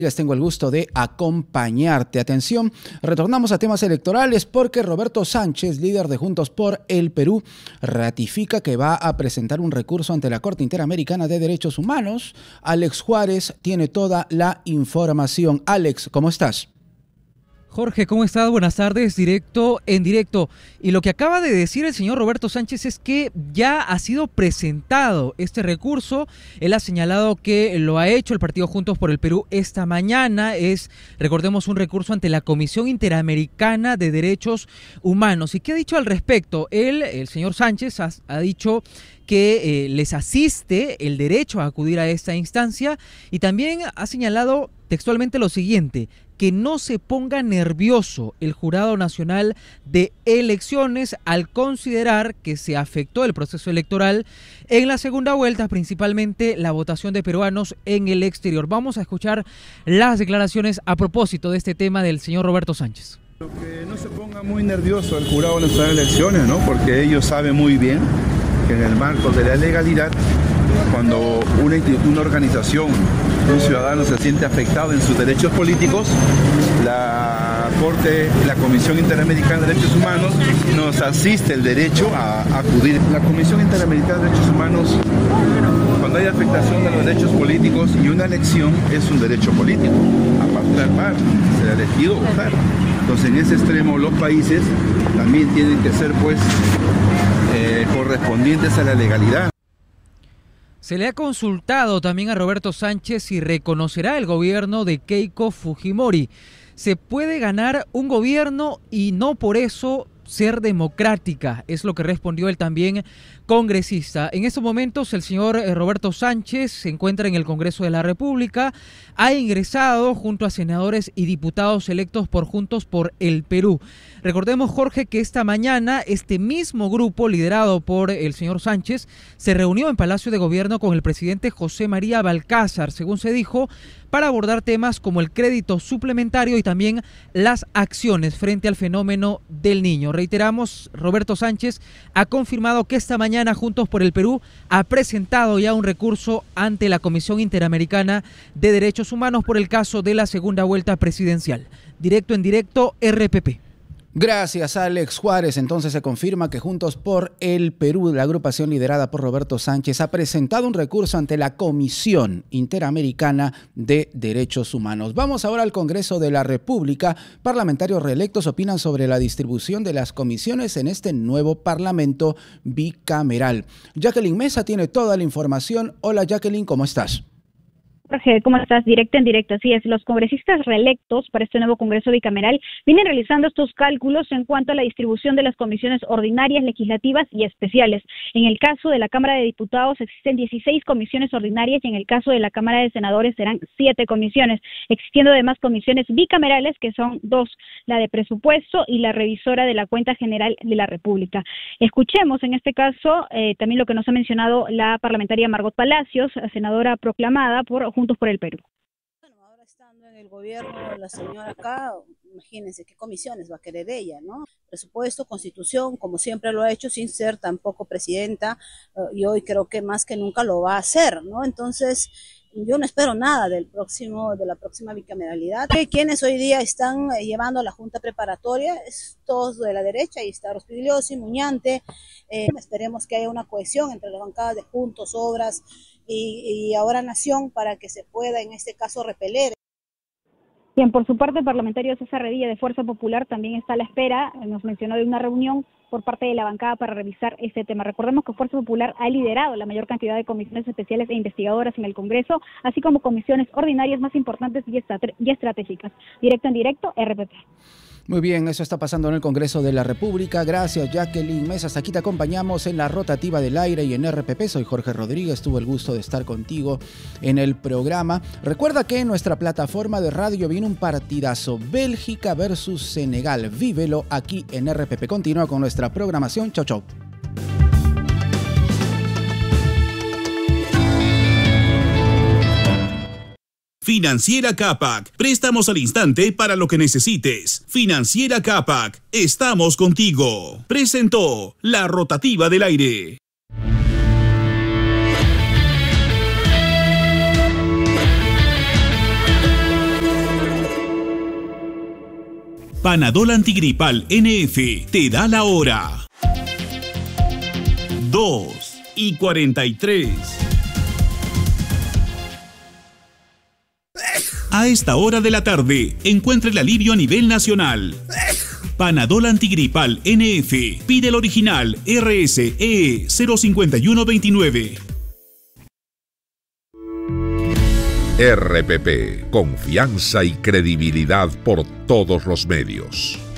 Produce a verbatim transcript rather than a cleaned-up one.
Tengo el gusto de acompañarte. Atención, retornamos a temas electorales porque Roberto Sánchez, líder de Juntos por el Perú, ratifica que va a presentar un recurso ante la Corte Interamericana de Derechos Humanos. Alex Juárez tiene toda la información. Alex, ¿cómo estás? Jorge, ¿cómo estás? Buenas tardes, directo en directo. Y lo que acaba de decir el señor Roberto Sánchez es que ya ha sido presentado este recurso. Él ha señalado que lo ha hecho el partido Juntos por el Perú esta mañana. Es, recordemos, un recurso ante la Comisión Interamericana de Derechos Humanos. ¿Y qué ha dicho al respecto? Él, el señor Sánchez, ha, ha dicho que eh, les asiste el derecho a acudir a esta instancia y también ha señalado textualmente lo siguiente: que no se ponga nervioso el Jurado Nacional de Elecciones al considerar que se afectó el proceso electoral en la segunda vuelta, principalmente la votación de peruanos en el exterior. Vamos a escuchar las declaraciones a propósito de este tema del señor Roberto Sánchez. Que no se ponga muy nervioso el Jurado Nacional de Elecciones, ¿no? Porque ellos saben muy bien que en el marco de la legalidad, cuando una, una organización, un ciudadano se siente afectado en sus derechos políticos, la Corte, la Comisión Interamericana de Derechos Humanos nos asiste el derecho a, a acudir. La Comisión Interamericana de Derechos Humanos, cuando hay afectación de los derechos políticos y una elección es un derecho político, a participar, ser elegido, votar. Entonces, en ese extremo, los países también tienen que ser, pues, eh, correspondientes a la legalidad. Se le ha consultado también a Roberto Sánchez si reconocerá el gobierno de Keiko Fujimori. Se puede ganar un gobierno y no por eso ser democrática, es lo que respondió el también congresista. En estos momentos el señor Roberto Sánchez se encuentra en el Congreso de la República, ha ingresado junto a senadores y diputados electos por Juntos por el Perú. Recordemos, Jorge, que esta mañana este mismo grupo, liderado por el señor Sánchez, se reunió en Palacio de Gobierno con el presidente José María Balcázar, según se dijo, para abordar temas como el crédito suplementario y también las acciones frente al fenómeno del niño. Reiteramos, Roberto Sánchez ha confirmado que esta mañana Juntos por el Perú ha presentado ya un recurso ante la Comisión Interamericana de Derechos Humanos por el caso de la segunda vuelta presidencial. Directo en directo, R P P. Gracias, Alex Juárez. Entonces se confirma que Juntos por el Perú, la agrupación liderada por Roberto Sánchez, ha presentado un recurso ante la Comisión Interamericana de Derechos Humanos. Vamos ahora al Congreso de la República. Parlamentarios reelectos opinan sobre la distribución de las comisiones en este nuevo Parlamento bicameral. Jacqueline Mesa tiene toda la información. Hola, Jacqueline, ¿cómo estás? Jorge, ¿cómo estás? Directo en directo, así es. Los congresistas reelectos para este nuevo Congreso bicameral vienen realizando estos cálculos en cuanto a la distribución de las comisiones ordinarias, legislativas y especiales. En el caso de la Cámara de Diputados existen dieciséis comisiones ordinarias y en el caso de la Cámara de Senadores serán siete comisiones, existiendo además comisiones bicamerales que son dos, la de presupuesto y la revisora de la Cuenta General de la República. Escuchemos en este caso eh, también lo que nos ha mencionado la parlamentaria Margot Palacios, senadora proclamada por Juntos por el Perú. Bueno, ahora estando en el gobierno la señora acá, imagínense qué comisiones va a querer ella, ¿no? Presupuesto, Constitución, como siempre lo ha hecho sin ser tampoco presidenta, uh, y hoy creo que más que nunca lo va a hacer, ¿no? Entonces, yo no espero nada del próximo, de la próxima bicameralidad. Quienes hoy día están llevando a la Junta Preparatoria, es todos de la derecha, y está Rospigliosi, Muñante, eh, esperemos que haya una cohesión entre las bancadas de Juntos, Obras y, y ahora Nación para que se pueda en este caso repeler. Bien, por su parte, el parlamentario César Redilla de Fuerza Popular también está a la espera, nos mencionó de una reunión por parte de la bancada para revisar este tema. Recordemos que Fuerza Popular ha liderado la mayor cantidad de comisiones especiales e investigadoras en el Congreso, así como comisiones ordinarias más importantes y, estra- y estratégicas. Directo en directo, R P P. Muy bien, eso está pasando en el Congreso de la República. Gracias, Jacqueline Mesa. Hasta aquí te acompañamos en la rotativa del aire y en R P P. Soy Jorge Rodríguez. Tuve el gusto de estar contigo en el programa. Recuerda que en nuestra plataforma de radio viene un partidazo: Bélgica versus Senegal. Vívelo aquí en R P P. Continúa con nuestra programación. Chau, chau. Financiera Capac, préstamos al instante para lo que necesites. Financiera Capac, estamos contigo. Presentó la rotativa del aire. Panadol Antigripal N F te da la hora. dos y cuarenta y tres. A esta hora de la tarde, encuentre el alivio a nivel nacional. Panadol Antigripal N F. Pide el original R S E cero cinco uno dos nueve. R P P, confianza y credibilidad por todos los medios.